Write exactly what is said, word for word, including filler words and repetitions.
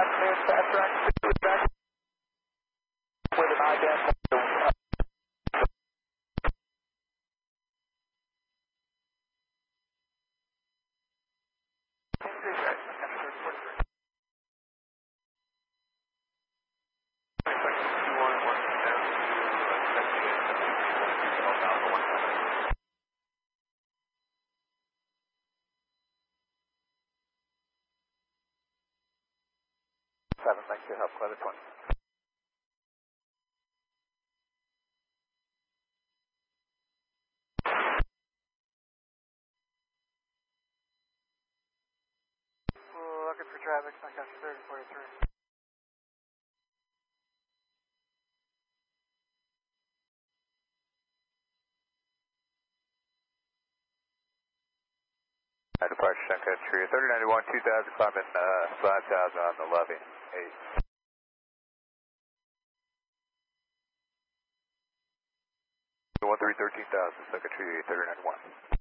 Clear fast track back with an ident. Seven, thanks for your help, Clever twenty. Looking for traffic, Lancaster thirty forty-three. Departure Sun Country, thirty ninety-one, two thousand, climbing uh, five thousand on the levee. eight. one three thirteen thousand, Sun Country, thirty ninety-one.